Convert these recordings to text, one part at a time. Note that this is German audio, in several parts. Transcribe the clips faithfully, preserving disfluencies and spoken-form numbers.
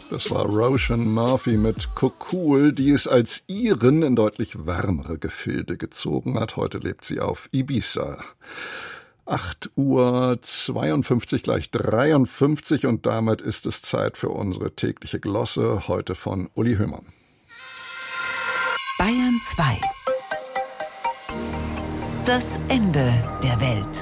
Das war Roisin Murphy mit Cocool, die es als Iren in deutlich wärmere Gefilde gezogen hat. Heute lebt sie auf Ibiza. acht Uhr zweiundfünfzig, gleich dreiundfünfzig, und damit ist es Zeit für unsere tägliche Glosse, heute von Uli Höhmann. Bayern zwei. Das Ende der Welt.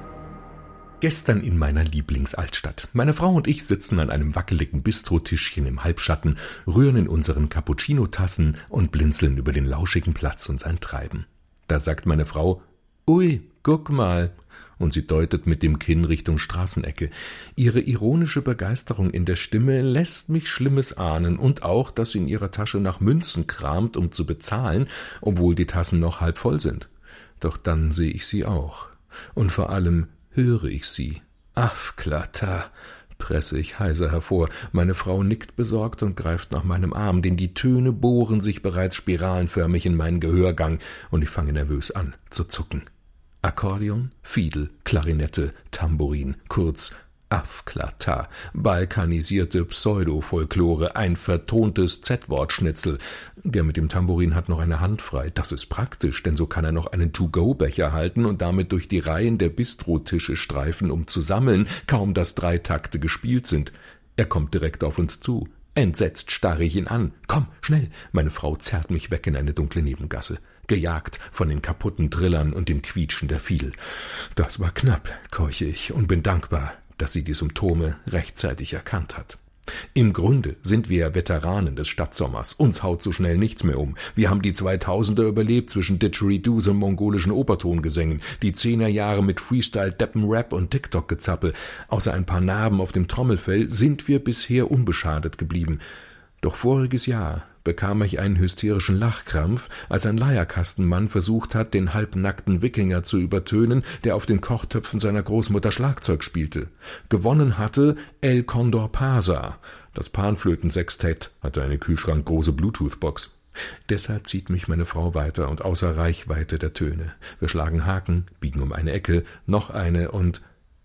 Gestern in meiner Lieblingsaltstadt. Meine Frau und ich sitzen an einem wackeligen Bistrotischchen im Halbschatten, rühren in unseren Cappuccino-Tassen und blinzeln über den lauschigen Platz und sein Treiben. Da sagt meine Frau, »Ui, guck mal«, und sie deutet mit dem Kinn Richtung Straßenecke. Ihre ironische Begeisterung in der Stimme lässt mich Schlimmes ahnen und auch, dass sie in ihrer Tasche nach Münzen kramt, um zu bezahlen, obwohl die Tassen noch halb voll sind. Doch dann sehe ich sie auch. Und vor allem höre ich sie. Affklata, presse ich heiser hervor. Meine Frau nickt besorgt und greift nach meinem Arm, denn die Töne bohren sich bereits spiralenförmig in meinen Gehörgang, und ich fange nervös an zu zucken. Akkordeon, Fiedel, Klarinette, Tambourin, kurz Affklata, balkanisierte Pseudo-Folklore, ein vertontes Z-Wort-Schnitzel. Der mit dem Tambourin hat noch eine Hand frei. Das ist praktisch, denn so kann er noch einen To-Go-Becher halten und damit durch die Reihen der Bistrotische streifen, um zu sammeln, kaum dass drei Takte gespielt sind. Er kommt direkt auf uns zu. Entsetzt starre ich ihn an. »Komm, schnell!« Meine Frau zerrt mich weg in eine dunkle Nebengasse, gejagt von den kaputten Trillern und dem Quietschen der Fiedel. »Das war knapp«, keuche ich und bin dankbar, dass sie die Symptome rechtzeitig erkannt hat. Im Grunde sind wir Veteranen des Stadtsommers. Uns haut so schnell nichts mehr um. Wir haben die zweitausender überlebt zwischen Didgeridoos und mongolischen Obertongesängen, die Zehnerjahre mit Freestyle, Deppen-Rap und TikTok-Gezappel. Außer ein paar Narben auf dem Trommelfell sind wir bisher unbeschadet geblieben. Doch voriges Jahr bekam ich einen hysterischen Lachkrampf, als ein Leierkastenmann versucht hat, den halbnackten Wikinger zu übertönen, der auf den Kochtöpfen seiner Großmutter Schlagzeug spielte. Gewonnen hatte El Condor Pasa. Das Panflötensextett hatte eine kühlschrankgroße Bluetooth-Box. Deshalb zieht mich meine Frau weiter und außer Reichweite der Töne. Wir schlagen Haken, biegen um eine Ecke, noch eine und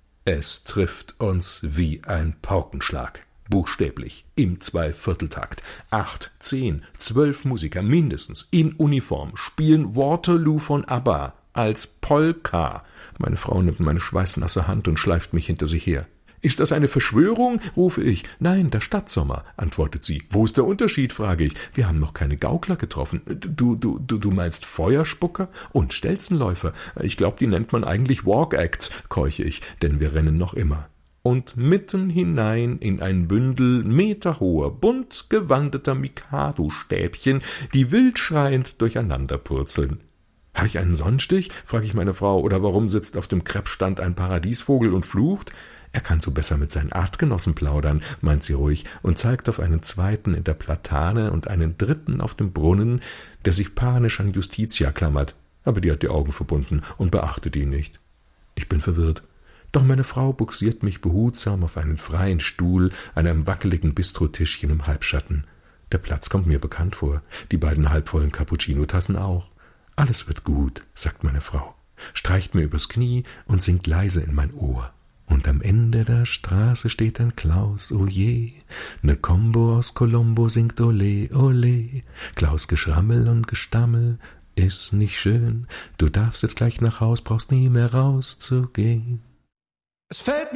es trifft uns wie ein Paukenschlag. Buchstäblich, im Zweivierteltakt. Acht, zehn, zwölf Musiker mindestens in Uniform spielen Waterloo von ABBA als Polka. Meine Frau nimmt meine schweißnasse Hand und schleift mich hinter sich her. »Ist das eine Verschwörung?« rufe ich. »Nein, der Stadtsommer«, antwortet sie. »Wo ist der Unterschied?« frage ich. »Wir haben noch keine Gaukler getroffen. Du, du, du, du meinst Feuerspucker und Stelzenläufer? Ich glaube, die nennt man eigentlich Walk-Acts«, keuche ich, denn wir rennen noch immer. Und mitten hinein in ein Bündel meterhoher, bunt gewandeter Mikado-Stäbchen, die wild schreiend durcheinander purzeln. »Habe ich einen Sonnenstich?« frage ich meine Frau. »Oder warum sitzt auf dem Kreppstand ein Paradiesvogel und flucht?« »Er kann so besser mit seinen Artgenossen plaudern«, meint sie ruhig und zeigt auf einen zweiten in der Platane und einen dritten auf dem Brunnen, der sich panisch an Justitia klammert. Aber die hat die Augen verbunden und beachtet ihn nicht. Ich bin verwirrt. Doch meine Frau buxiert mich behutsam auf einen freien Stuhl an einem wackeligen Bistrotischchen im Halbschatten. Der Platz kommt mir bekannt vor, die beiden halbvollen Cappuccino-Tassen auch. »Alles wird gut«, sagt meine Frau, streicht mir übers Knie und singt leise in mein Ohr. Und am Ende der Straße steht ein Klaus, oh je, ne Combo aus Colombo singt ole, ole. Klaus Geschrammel und Gestammel ist nicht schön, du darfst jetzt gleich nach Haus, brauchst nie mehr rauszugehen. Es fällt